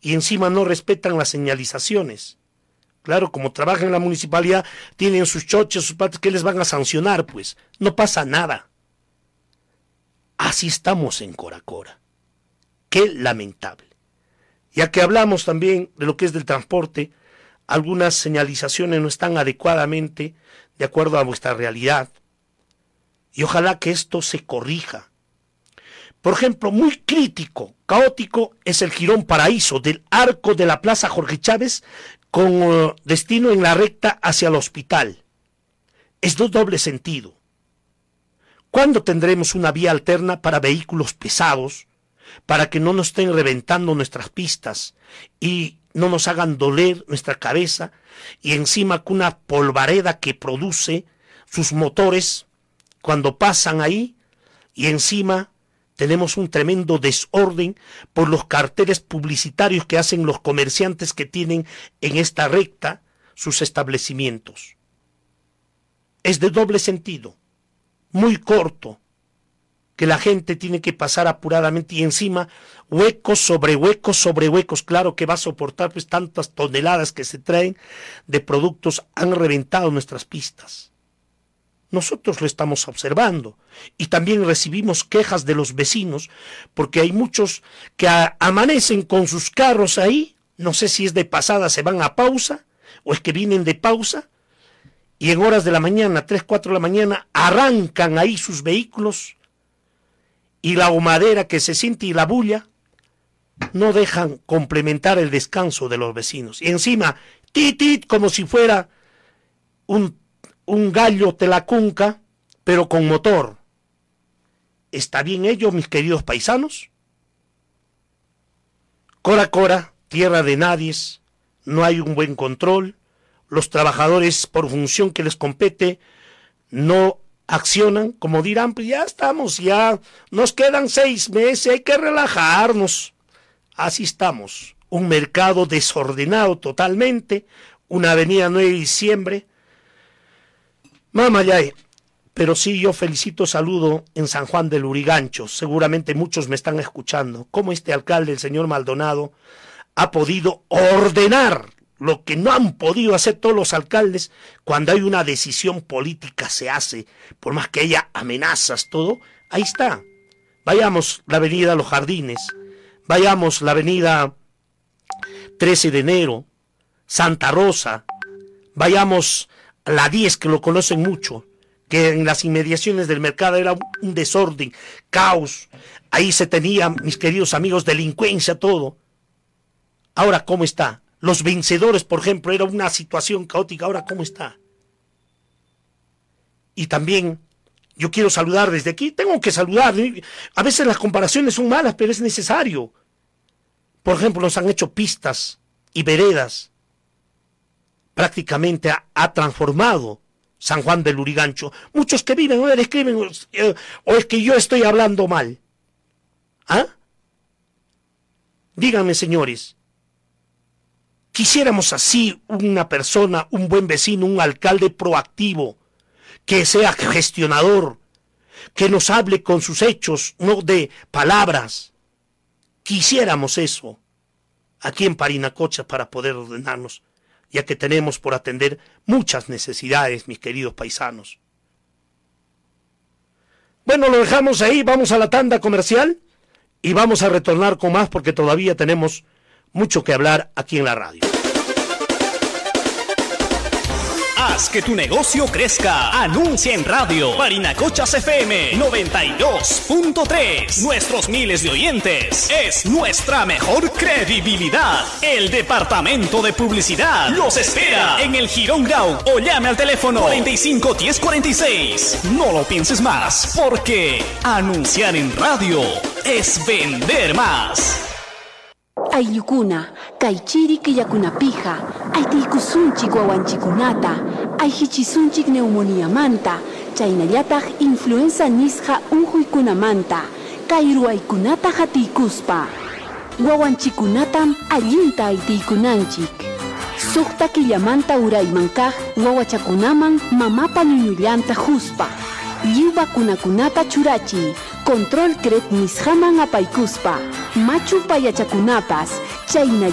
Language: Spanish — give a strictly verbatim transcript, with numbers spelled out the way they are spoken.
y encima no respetan las señalizaciones. Claro, como trabajan en la municipalidad, tienen sus choches, sus patas, ¿qué les van a sancionar? Pues no pasa nada. Así estamos en Coracora. Qué lamentable. Ya que hablamos también de lo que es del transporte, algunas señalizaciones no están adecuadamente de acuerdo a vuestra realidad. Y ojalá que esto se corrija. Por ejemplo, muy crítico, caótico, es el Jirón Paraíso del arco de la Plaza Jorge Chávez con uh, destino en la recta hacia el hospital. Es de doble sentido. ¿Cuándo tendremos una vía alterna para vehículos pesados, para que no nos estén reventando nuestras pistas y no nos hagan doler nuestra cabeza, y encima con una polvareda que produce sus motores cuando pasan ahí, y encima tenemos un tremendo desorden por los carteles publicitarios que hacen los comerciantes que tienen en esta recta sus establecimientos? Es de doble sentido, muy corto, que la gente tiene que pasar apuradamente, y encima huecos sobre huecos sobre huecos. Claro que va a soportar pues tantas toneladas que se traen de productos, han reventado nuestras pistas. Nosotros lo estamos observando y también recibimos quejas de los vecinos porque hay muchos que a, amanecen con sus carros ahí, no sé si es de pasada, se van a pausa o es que vienen de pausa, y en horas de la mañana, tres, cuatro de la mañana, arrancan ahí sus vehículos, y la humadera que se siente y la bulla no dejan complementar el descanso de los vecinos. Y encima, tit, tit, como si fuera un, un gallo telacunca, pero con motor. ¿Está bien ello, mis queridos paisanos? Cora Cora, tierra de nadies, no hay un buen control, los trabajadores por función que les compete no accionan, como dirán, pues ya estamos, ya nos quedan seis meses, hay que relajarnos. Así estamos, un mercado desordenado totalmente, una avenida nueve de diciembre, mamayay. Pero sí, yo felicito, saludo en San Juan del Lurigancho, seguramente muchos me están escuchando, cómo este alcalde, el señor Maldonado, ha podido ordenar lo que no han podido hacer todos los alcaldes. Cuando hay una decisión política se hace, por más que haya amenazas, todo, ahí está. Vayamos la avenida Los Jardines, vayamos la avenida trece de enero, Santa Rosa, vayamos a la diez, que lo conocen mucho, que en las inmediaciones del mercado era un desorden, caos, ahí se tenía, mis queridos amigos, delincuencia, todo. Ahora, ¿cómo está? Los Vencedores, por ejemplo, era una situación caótica. Ahora, ¿cómo está? Y también, yo quiero saludar desde aquí. Tengo que saludar. A veces las comparaciones son malas, pero es necesario. Por ejemplo, nos han hecho pistas y veredas. Prácticamente ha, ha transformado San Juan del Lurigancho. Muchos que viven, o escriben, eh, o es que yo estoy hablando mal. ¿Ah? Díganme, señores. Quisiéramos así una persona, un buen vecino, un alcalde proactivo, que sea gestionador, que nos hable con sus hechos, no de palabras. Quisiéramos eso aquí en Parinacocha para poder ordenarnos, ya que tenemos por atender muchas necesidades, mis queridos paisanos. Bueno, lo dejamos ahí, vamos a la tanda comercial y vamos a retornar con más porque todavía tenemos mucho que hablar aquí en la radio. Haz que tu negocio crezca. Anuncia en radio. Parinacochas F M noventa y dos punto tres. Nuestros miles de oyentes es nuestra mejor credibilidad. El departamento de publicidad los espera en el Jirón Grau o llame al teléfono cuarenta y cinco diez cuarenta y seis. No lo pienses más, porque anunciar en radio es vender más. Aylukuna, kaychiri killakunapija, aytiykusunchik wawanchikunata, ayhichisunchik neumonía manta, chaynallataq influenza nisqa unquykunamanta, kay ruwaykunata hatiykuspa. Wawanchikunatam allinta aytiykunanchik. Suqta killamanta urayman kaq wawachakunaman mamapa ñuñullanta huspa. Lliw vacunakunata churachiy, control cret nisqaman apaykuspa. Machu payachakunapas, chayna